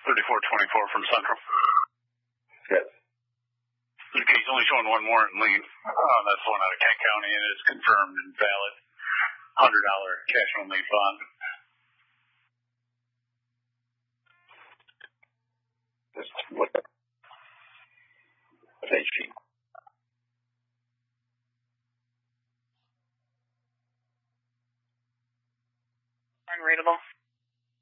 3424 from Central. Yes. Okay, he's only showing one warrant and lien. That's the one out of Kent County, and it's confirmed and valid. $100 cash only bond. Just what? Say sheet. Unreadable.